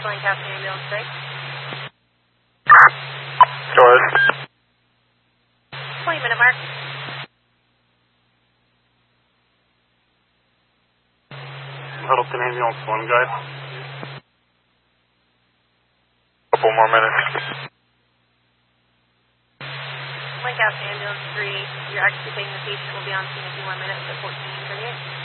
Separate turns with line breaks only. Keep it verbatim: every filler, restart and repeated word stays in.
Lancaster Ambulance three.
Go ahead.
twenty minute mark.
Littleton Ambulance one, guys. Couple more minutes.
Lancaster Ambulance three, you're extricating the patient will be on scene in a few more minutes at fourteen thirty-eight.